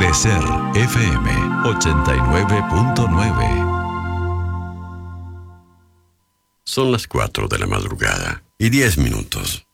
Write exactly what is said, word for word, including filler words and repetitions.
Crecer F M ochenta y nueve punto nueve. Son las cuatro de la madrugada y diez minutos.